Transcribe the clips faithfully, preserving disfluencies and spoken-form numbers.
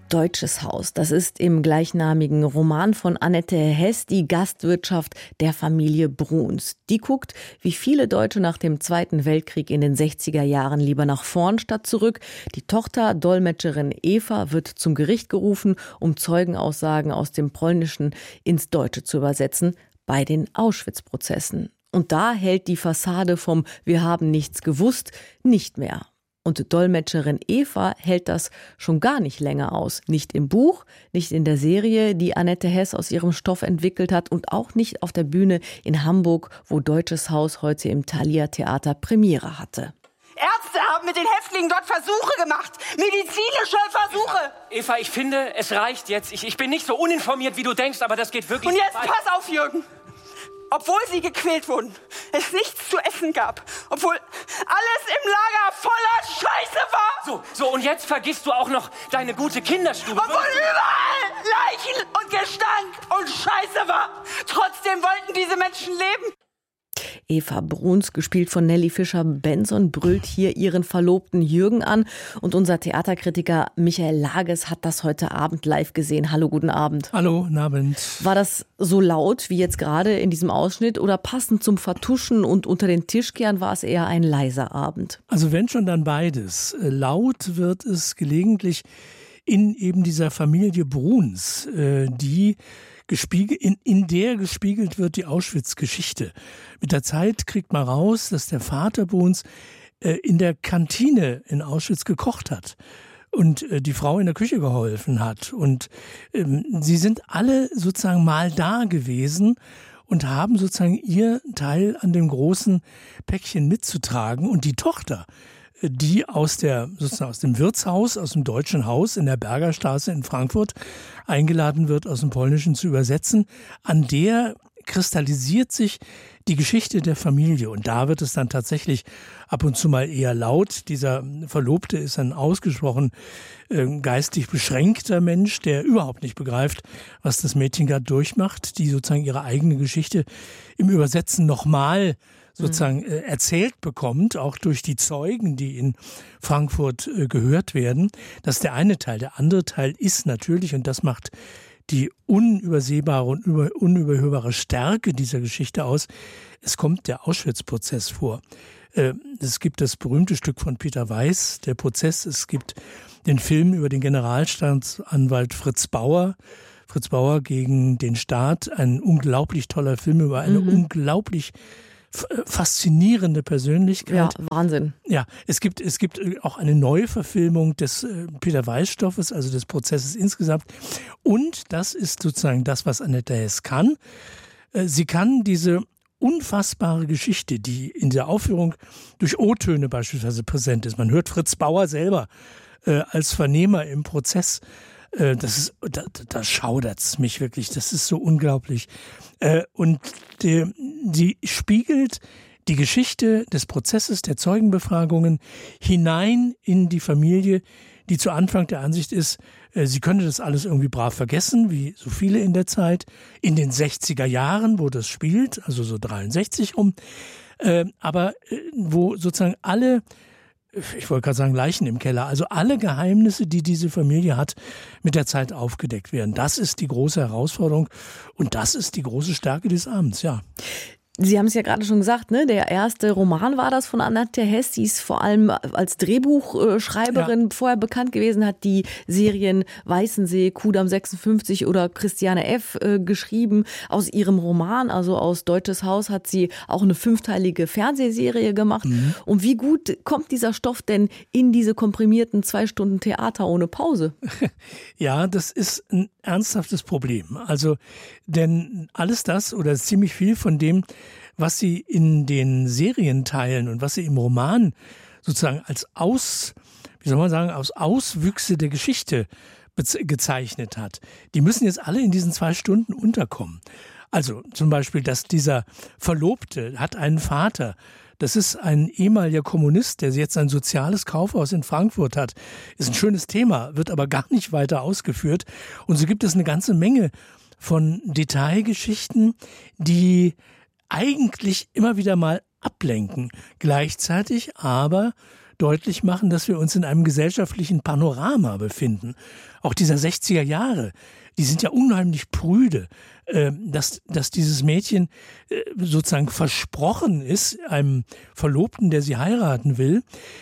Deutsches Haus. Das ist im gleichnamigen Roman von Annette Hess die Gastwirtschaft der Familie Bruns. Die guckt, wie viele Deutsche nach dem Zweiten Weltkrieg in den sechziger Jahren lieber nach vorn statt zurück. Die Tochter, Dolmetscherin Eva, wird zum Gericht gerufen, um Zeugenaussagen aus dem Polnischen ins Deutsche zu übersetzen, bei den Auschwitz-Prozessen. Und da hält die Fassade vom „Wir haben nichts gewusst" nicht mehr. Und Dolmetscherin Eva hält das schon gar nicht länger aus. Nicht im Buch, nicht in der Serie, die Annette Hess aus ihrem Stoff entwickelt hat und auch nicht auf der Bühne in Hamburg, wo Deutsches Haus heute im Thalia Theater Premiere hatte. Ärzte haben mit den Häftlingen dort Versuche gemacht. Medizinische Versuche. Eva, Eva, ich finde, es reicht jetzt. Ich, ich bin nicht so uninformiert, wie du denkst, aber das geht wirklich... Und jetzt pass auf, Jürgen. Obwohl sie gequält wurden, es nichts zu essen gab, obwohl alles im Lager voller Scheiße war. So, so, und jetzt vergisst du auch noch deine gute Kinderstube. Obwohl überall Leichen und Gestank und Scheiße war. Trotzdem wollten diese Menschen leben. Eva Bruns, gespielt von Nelly Fischer-Benson, brüllt hier ihren Verlobten Jürgen an. Und unser Theaterkritiker Michael Lages hat das heute Abend live gesehen. Hallo, guten Abend. Hallo, guten Abend. War das so laut wie jetzt gerade in diesem Ausschnitt oder passend zum Vertuschen und unter den Tisch kehren war es eher ein leiser Abend? Also wenn schon, dann beides. Laut wird es gelegentlich in eben dieser Familie Bruns, die gespiegelt, in, in der gespiegelt wird die Auschwitz-Geschichte. Mit der Zeit kriegt man raus, dass der Vater Bruns äh, in der Kantine in Auschwitz gekocht hat und äh, die Frau in der Küche geholfen hat. Und ähm, sie sind alle sozusagen mal da gewesen und haben sozusagen ihr Teil an dem großen Päckchen mitzutragen. Und die Tochter, die aus der, sozusagen aus dem Wirtshaus, aus dem Deutschen Haus in der Bergerstraße in Frankfurt eingeladen wird, aus dem Polnischen zu übersetzen, an der kristallisiert sich die Geschichte der Familie. Und da wird es dann tatsächlich ab und zu mal eher laut. Dieser Verlobte ist ein ausgesprochen äh, geistig beschränkter Mensch, der überhaupt nicht begreift, was das Mädchen gerade durchmacht, die sozusagen ihre eigene Geschichte im Übersetzen nochmal sozusagen äh, erzählt bekommt, auch durch die Zeugen, die in Frankfurt äh, gehört werden. Das ist der eine Teil. Der andere Teil ist natürlich, und das macht die unübersehbare und über, unüberhörbare Stärke dieser Geschichte aus, es kommt der Auschwitz-Prozess vor. Äh, es gibt das berühmte Stück von Peter Weiß, der Prozess. Es gibt den Film über den Generalstaatsanwalt Fritz Bauer, Fritz Bauer gegen den Staat. Ein unglaublich toller Film über eine mhm. unglaublich faszinierende Persönlichkeit. Ja, Wahnsinn. Ja, es gibt, es gibt auch eine neue Verfilmung des äh, Peter Weiß-Stoffes, also des Prozesses insgesamt. Und das ist sozusagen das, was Annette Hess kann. Äh, sie kann diese unfassbare Geschichte, die in der Aufführung durch O-Töne beispielsweise präsent ist. Man hört Fritz Bauer selber äh, als Vernehmer im Prozess. Das ist, da, da schaudert's mich wirklich. Das ist so unglaublich. Und die, die spiegelt die Geschichte des Prozesses der Zeugenbefragungen hinein in die Familie, die zu Anfang der Ansicht ist, sie könne das alles irgendwie brav vergessen, wie so viele in der Zeit. In den sechziger Jahren, wo das spielt, also so dreiundsechzig rum. Aber wo sozusagen alle, ich wollte gerade sagen, Leichen im Keller. Also alle Geheimnisse, die diese Familie hat, mit der Zeit aufgedeckt werden. Das ist die große Herausforderung und das ist die große Stärke des Abends, ja. Sie haben es ja gerade schon gesagt, ne? Der erste Roman war das von Annette Hess. Sie ist vor allem als Drehbuchschreiberin ja. vorher bekannt gewesen, hat die Serien Weißensee, Kudamm sechsundfünfzig oder Christiane F. Äh, geschrieben. Aus ihrem Roman, also aus Deutsches Haus, hat sie auch eine fünfteilige Fernsehserie gemacht. Mhm. Und wie gut kommt dieser Stoff denn in diese komprimierten zwei Stunden Theater ohne Pause? Ja, das ist ein ernsthaftes Problem. Also, denn alles das oder ziemlich viel von dem, was sie in den Serien teilen und was sie im Roman sozusagen als Aus, wie soll man sagen, aus Auswüchse der Geschichte gezeichnet hat, die müssen jetzt alle in diesen zwei Stunden unterkommen. Also zum Beispiel, dass dieser Verlobte hat einen Vater, das ist ein ehemaliger Kommunist, der jetzt ein soziales Kaufhaus in Frankfurt hat. Ist ein schönes Thema, wird aber gar nicht weiter ausgeführt. Und so gibt es eine ganze Menge von Detailgeschichten, die eigentlich immer wieder mal ablenken. Gleichzeitig aber deutlich machen, dass wir uns in einem gesellschaftlichen Panorama befinden. Auch dieser sechziger Jahre, die sind ja unheimlich prüde, dass, dass dieses Mädchen sozusagen versprochen ist, einem Verlobten, der sie heiraten will,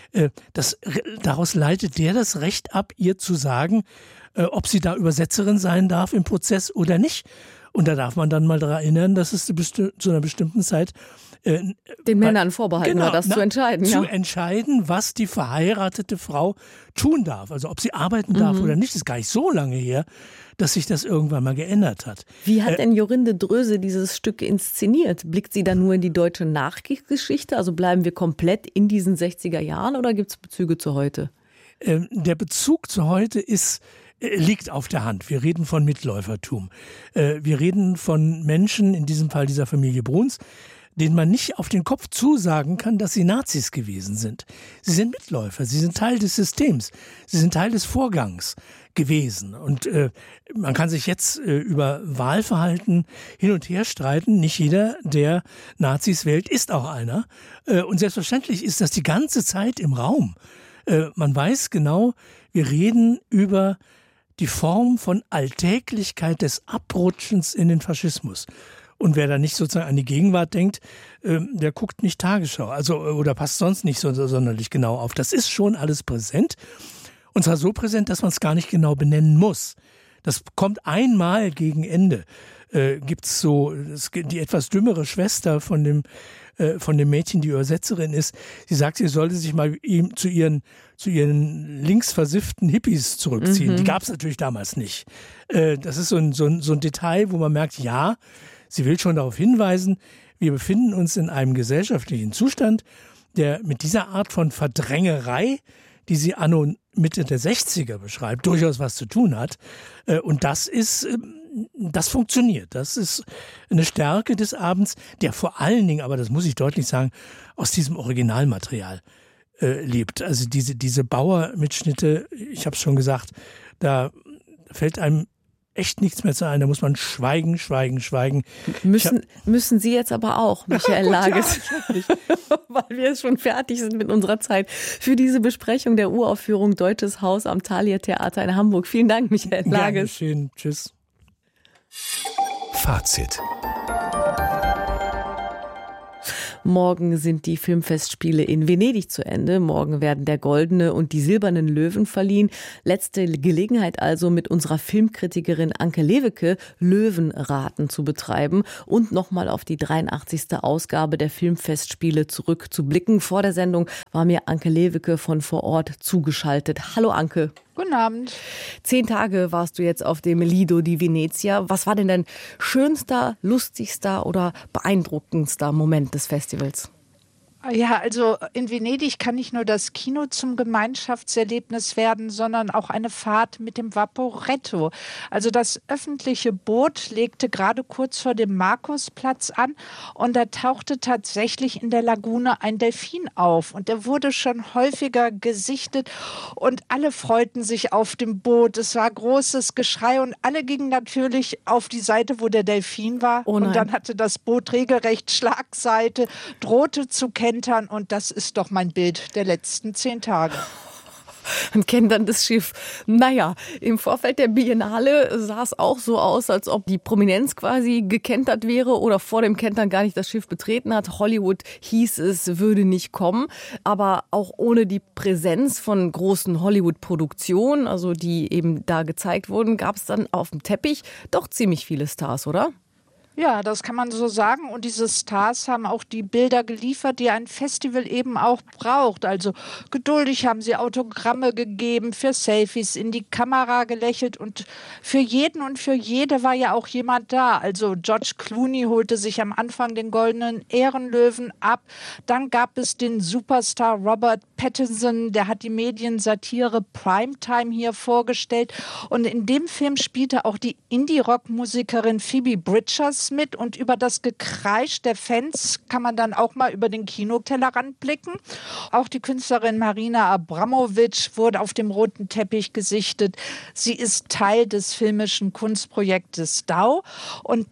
das, daraus leitet der das Recht ab, ihr zu sagen, ob sie da Übersetzerin sein darf im Prozess oder nicht. Und da darf man dann mal daran erinnern, dass es zu einer bestimmten Zeit äh, den Männern vorbehalten genau, war, das na, zu entscheiden. Zu ja. entscheiden, was die verheiratete Frau tun darf. Also ob sie arbeiten darf mhm. oder nicht, ist gar nicht so lange her, dass sich das irgendwann mal geändert hat. Wie hat denn Jorinde Dröse dieses Stück inszeniert? Blickt sie dann nur in die deutsche Nachkriegsgeschichte? Also bleiben wir komplett in diesen sechziger Jahren oder gibt es Bezüge zu heute? Ähm, der Bezug zu heute ist liegt auf der Hand. Wir reden von Mitläufertum. Wir reden von Menschen, in diesem Fall dieser Familie Bruns, denen man nicht auf den Kopf zusagen kann, dass sie Nazis gewesen sind. Sie sind Mitläufer, sie sind Teil des Systems, sie sind Teil des Vorgangs gewesen. Und äh, man kann sich jetzt äh, über Wahlverhalten hin und her streiten. Nicht jeder, der Nazis wählt, ist auch einer. Äh, und selbstverständlich ist das die ganze Zeit im Raum. Äh, man weiß genau, wir reden über die Form von Alltäglichkeit des Abrutschens in den Faschismus. Und wer da nicht sozusagen an die Gegenwart denkt, äh, der guckt nicht Tagesschau, also oder passt sonst nicht so, so sonderlich genau auf. Das ist schon alles präsent. Und zwar so präsent, dass man es gar nicht genau benennen muss. Das kommt einmal gegen Ende. Äh, gibt's so das, die etwas dümmere Schwester von dem äh, von dem Mädchen, die Übersetzerin ist. Sie sagt, sie sollte sich mal ihm zu ihren zu ihren linksversifften Hippies zurückziehen. Mhm. Die gab es natürlich damals nicht. Äh, das ist so ein, so, ein, so ein Detail, wo man merkt, ja, sie will schon darauf hinweisen, wir befinden uns in einem gesellschaftlichen Zustand, der mit dieser Art von Verdrängerei, die sie anno Mitte der sechziger beschreibt, durchaus was zu tun hat. Äh, und das ist, das funktioniert. Das ist eine Stärke des Abends, der vor allen Dingen, aber das muss ich deutlich sagen, aus diesem Originalmaterial äh, lebt. Also diese, diese Bauer-Mitschnitte, ich habe es schon gesagt, da fällt einem echt nichts mehr zu ein. Da muss man schweigen, schweigen, schweigen. Müssen, hab, müssen Sie jetzt aber auch, Michael Lages, ja, weil wir schon fertig sind mit unserer Zeit, für diese Besprechung der Uraufführung Deutsches Haus am Thalia Theater in Hamburg. Vielen Dank, Michael Lages. Gerne schön. Tschüss. Fazit. Morgen sind die Filmfestspiele in Venedig zu Ende. Morgen werden der Goldene und die Silbernen Löwen verliehen. Letzte Gelegenheit also, mit unserer Filmkritikerin Anke Lewicke Löwenraten zu betreiben und nochmal auf die dreiundachtzigste Ausgabe der Filmfestspiele zurückzublicken. Vor der Sendung war mir Anke Lewicke von vor Ort zugeschaltet. Hallo Anke. Guten Abend. Zehn Tage warst du jetzt auf dem Lido di Venezia. Was war denn dein schönster, lustigster oder beeindruckendster Moment des Festivals? Ja, also in Venedig kann nicht nur das Kino zum Gemeinschaftserlebnis werden, sondern auch eine Fahrt mit dem Vaporetto. Also das öffentliche Boot legte gerade kurz vor dem Markusplatz an und da tauchte tatsächlich in der Lagune ein Delfin auf. Und der wurde schon häufiger gesichtet und alle freuten sich auf dem Boot. Es war großes Geschrei und alle gingen natürlich auf die Seite, wo der Delfin war. Oh nein. Und dann hatte das Boot regelrecht Schlagseite, drohte zu kentern. Und das ist doch mein Bild der letzten zehn Tage. Ein kenterndes Schiff. Naja, im Vorfeld der Biennale sah es auch so aus, als ob die Prominenz quasi gekentert wäre oder vor dem Kentern gar nicht das Schiff betreten hat. Hollywood hieß es, würde nicht kommen. Aber auch ohne die Präsenz von großen Hollywood-Produktionen, also die eben da gezeigt wurden, gab es dann auf dem Teppich doch ziemlich viele Stars, oder? Ja, das kann man so sagen. Und diese Stars haben auch die Bilder geliefert, die ein Festival eben auch braucht. Also geduldig haben sie Autogramme gegeben, für Selfies in die Kamera gelächelt. Und für jeden und für jede war ja auch jemand da. Also George Clooney holte sich am Anfang den goldenen Ehrenlöwen ab. Dann gab es den Superstar Robert Pattinson, der hat die Mediensatire Primetime hier vorgestellt. Und in dem Film spielte auch die Indie-Rock-Musikerin Phoebe Bridgers mit und über das Gekreisch der Fans kann man dann auch mal über den Kinotellerrand blicken. Auch die Künstlerin Marina Abramovic wurde auf dem roten Teppich gesichtet. Sie ist Teil des filmischen Kunstprojektes D A O. Und dann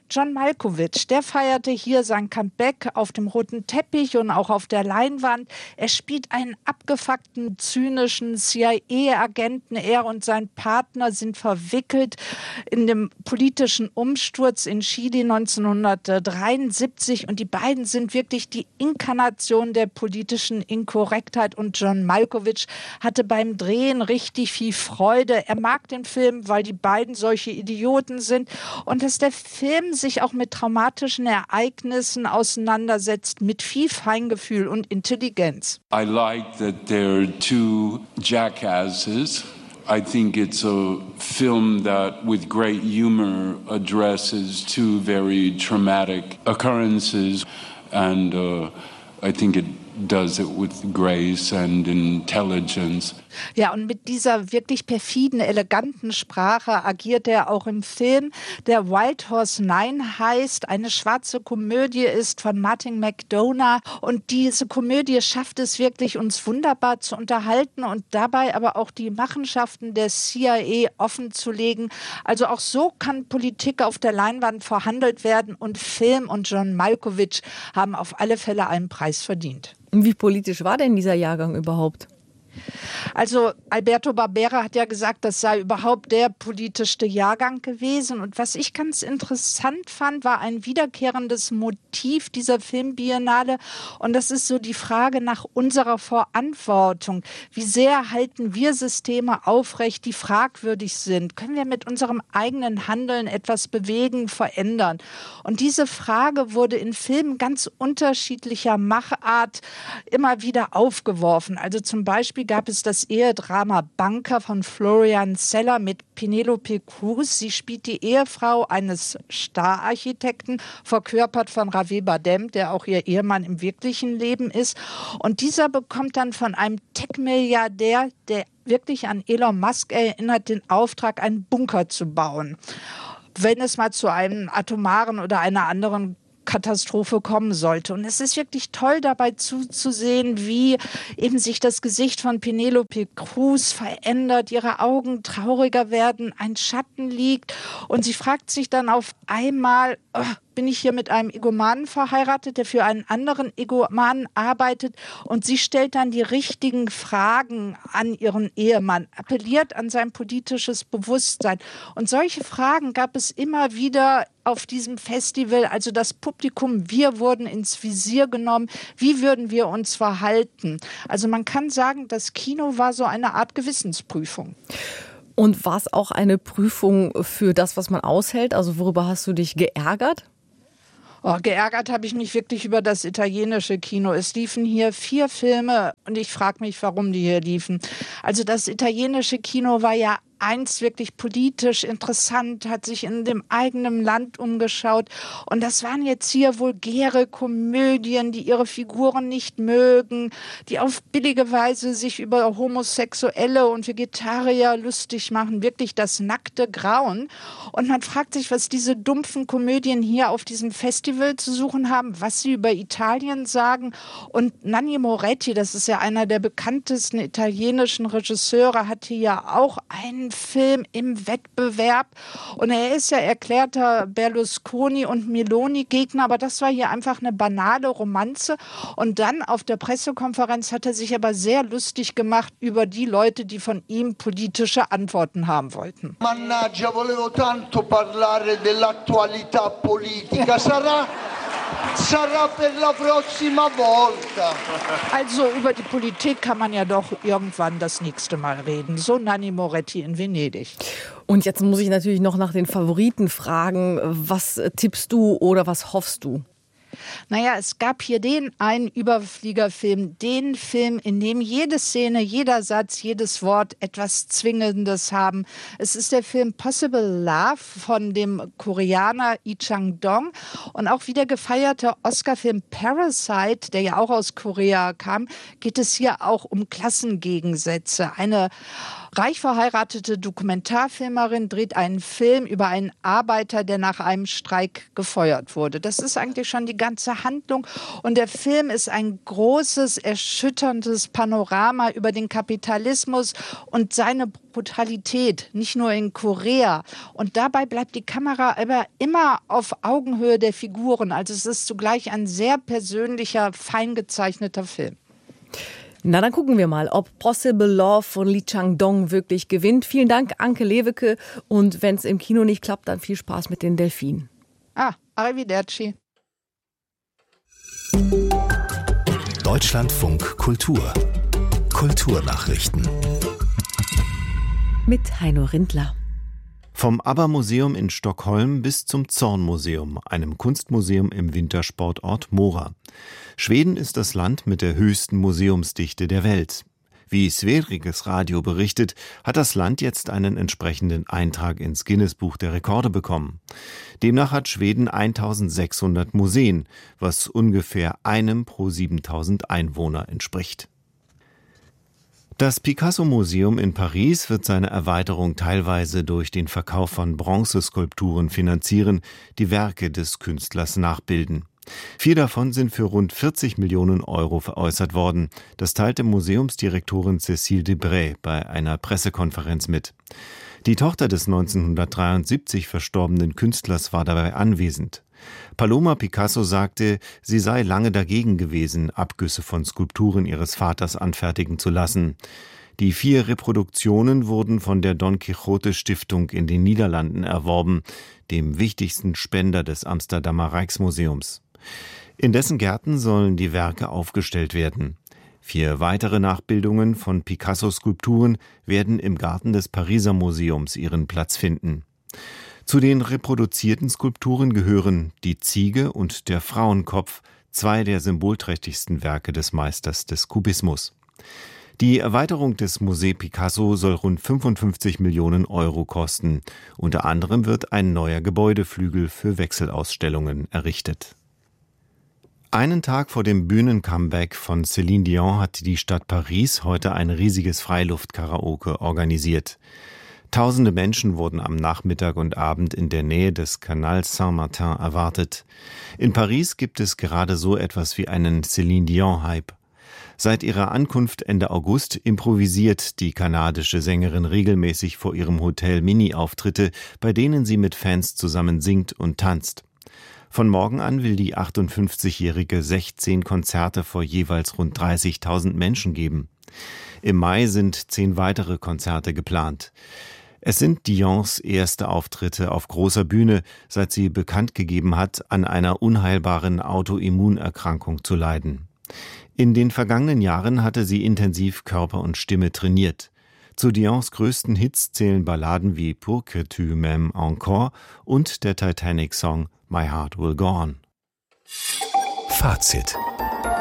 John Malkovich, der feierte hier sein Comeback auf dem roten Teppich und auch auf der Leinwand. Er spielt einen abgefuckten, zynischen C I A-Agenten. Er und sein Partner sind verwickelt in dem politischen Umsturz in Chile neunzehnhundertdreiundsiebzig und die beiden sind wirklich die Inkarnation der politischen Inkorrektheit und John Malkovich hatte beim Drehen richtig viel Freude. Er mag den Film, weil die beiden solche Idioten sind und dass der Film sich auch mit traumatischen Ereignissen auseinandersetzt, mit viel Feingefühl und Intelligenz. I like that they're two jackasses. I think it's a film that, with great humor, addresses two very traumatic occurrences, and uh, I think it does it with grace and intelligence. Ja, und mit dieser wirklich perfiden, eleganten Sprache agiert er auch im Film, der Wild Horse Nine heißt, eine schwarze Komödie ist von Martin McDonagh und diese Komödie schafft es wirklich, uns wunderbar zu unterhalten und dabei aber auch die Machenschaften der C I A offenzulegen. Also auch so kann Politik auf der Leinwand verhandelt werden und Film und John Malkovich haben auf alle Fälle einen Preis verdient. Wie politisch war denn dieser Jahrgang überhaupt? Also Alberto Barbera hat ja gesagt, das sei überhaupt der politischste Jahrgang gewesen. Und was ich ganz interessant fand, war ein wiederkehrendes Motiv dieser Filmbiennale. Und das ist so die Frage nach unserer Verantwortung. Wie sehr halten wir Systeme aufrecht, die fragwürdig sind? Können wir mit unserem eigenen Handeln etwas bewegen, verändern? Und diese Frage wurde in Filmen ganz unterschiedlicher Machart immer wieder aufgeworfen. Also zum Beispiel gab es das Ehedrama Banker von Florian Zeller mit Penelope Cruz. Sie spielt die Ehefrau eines Stararchitekten, verkörpert von Javier Bardem, der auch ihr Ehemann im wirklichen Leben ist. Und dieser bekommt dann von einem Tech-Milliardär, der wirklich an Elon Musk erinnert, den Auftrag, einen Bunker zu bauen, wenn es mal zu einem atomaren oder einer anderen Katastrophe kommen sollte. Und es ist wirklich toll dabei zuzusehen, wie eben sich das Gesicht von Penelope Cruz verändert, ihre Augen trauriger werden, ein Schatten liegt und sie fragt sich dann auf einmal, oh, bin ich hier mit einem Egomanen verheiratet, der für einen anderen Egomanen arbeitet und sie stellt dann die richtigen Fragen an ihren Ehemann, appelliert an sein politisches Bewusstsein. Und solche Fragen gab es immer wieder auf diesem Festival, also das Publikum, wir wurden ins Visier genommen, wie würden wir uns verhalten? Also man kann sagen, das Kino war so eine Art Gewissensprüfung. Und war es auch eine Prüfung für das, was man aushält? Also worüber hast du dich geärgert? Oh, geärgert habe ich mich wirklich über das italienische Kino. Es liefen hier vier Filme und ich frage mich, warum die hier liefen. Also das italienische Kino war ja einst wirklich politisch interessant, hat sich in dem eigenen Land umgeschaut. Und das waren jetzt hier vulgäre Komödien, die ihre Figuren nicht mögen, die auf billige Weise sich über Homosexuelle und Vegetarier lustig machen. Wirklich das nackte Grauen. Und man fragt sich, was diese dumpfen Komödien hier auf diesem Festival zu suchen haben, was sie über Italien sagen. Und Nanni Moretti, das ist ja einer der bekanntesten italienischen Regisseure, hat hier ja auch einen Film im Wettbewerb und er ist ja erklärter Berlusconi- und Meloni-Gegner, aber das war hier einfach eine banale Romanze und dann auf der Pressekonferenz hat er sich aber sehr lustig gemacht über die Leute, die von ihm politische Antworten haben wollten. Mannaggia, volevo tanto parlare dell'attualità politica, sarà Sarà per la prossima volta. Also über die Politik kann man ja doch irgendwann das nächste Mal reden. So Nanni Moretti in Venedig. Und jetzt muss ich natürlich noch nach den Favoriten fragen. Was tippst du oder was hoffst du? Naja, es gab hier den einen Überfliegerfilm, den Film, in dem jede Szene, jeder Satz, jedes Wort etwas Zwingendes haben. Es ist der Film Possible Love von dem Koreaner Lee Chang-dong und auch wie der gefeierte Oscar-Film Parasite, der ja auch aus Korea kam, geht es hier auch um Klassengegensätze. Eine reich verheiratete Dokumentarfilmerin dreht einen Film über einen Arbeiter, der nach einem Streik gefeuert wurde. Das ist eigentlich schon die ganze Handlung. Und der Film ist ein großes, erschütterndes Panorama über den Kapitalismus und seine Brutalität, nicht nur in Korea. Und dabei bleibt die Kamera aber immer auf Augenhöhe der Figuren. Also es ist zugleich ein sehr persönlicher, fein gezeichneter Film. Na, dann gucken wir mal, ob Possible Love von Lee Chang-dong wirklich gewinnt. Vielen Dank, Anke Lewicke. Und wenn es im Kino nicht klappt, dann viel Spaß mit den Delfinen. Ah, arrivederci. Deutschlandfunk Kultur. Kulturnachrichten. Mit Heino Rindler. Vom ABBA-Museum in Stockholm bis zum Zorn-Museum, einem Kunstmuseum im Wintersportort Mora. Schweden ist das Land mit der höchsten Museumsdichte der Welt. Wie Sveriges Radio berichtet, hat das Land jetzt einen entsprechenden Eintrag ins Guinness-Buch der Rekorde bekommen. Demnach hat Schweden eintausendsechshundert Museen, was ungefähr einem pro siebentausend Einwohner entspricht. Das Picasso-Museum in Paris wird seine Erweiterung teilweise durch den Verkauf von Bronzeskulpturen finanzieren, die Werke des Künstlers nachbilden. Vier davon sind für rund vierzig Millionen Euro veräußert worden. Das teilte Museumsdirektorin Cécile Debray bei einer Pressekonferenz mit. Die Tochter des neunzehnhundertdreiundsiebzig verstorbenen Künstlers war dabei anwesend. Paloma Picasso sagte, sie sei lange dagegen gewesen, Abgüsse von Skulpturen ihres Vaters anfertigen zu lassen. Die vier Reproduktionen wurden von der Don Quixote Stiftung in den Niederlanden erworben, dem wichtigsten Spender des Amsterdamer Rijksmuseums. In dessen Gärten sollen die Werke aufgestellt werden. Vier weitere Nachbildungen von Picasso-Skulpturen werden im Garten des Pariser Museums ihren Platz finden. Zu den reproduzierten Skulpturen gehören die Ziege und der Frauenkopf, zwei der symbolträchtigsten Werke des Meisters des Kubismus. Die Erweiterung des Musée Picasso soll rund fünfundfünfzig Millionen Euro kosten. Unter anderem wird ein neuer Gebäudeflügel für Wechselausstellungen errichtet. Einen Tag vor dem Bühnencomeback von Céline Dion hat die Stadt Paris heute ein riesiges Freiluftkaraoke organisiert. Tausende Menschen wurden am Nachmittag und Abend in der Nähe des Canal Saint-Martin erwartet. In Paris gibt es gerade so etwas wie einen Céline Dion-Hype. Seit ihrer Ankunft Ende August improvisiert die kanadische Sängerin regelmäßig vor ihrem Hotel Mini-Auftritte, bei denen sie mit Fans zusammen singt und tanzt. Von morgen an will die achtundfünfzigjährige sechzehn Konzerte vor jeweils rund dreißigtausend Menschen geben. Im Mai sind zehn weitere Konzerte geplant. Es sind Dions erste Auftritte auf großer Bühne, seit sie bekannt gegeben hat, an einer unheilbaren Autoimmunerkrankung zu leiden. In den vergangenen Jahren hatte sie intensiv Körper und Stimme trainiert. Zu Dions größten Hits zählen Balladen wie Pour que tu m'aimes encore und der Titanic-Song My Heart Will Go On. Fazit.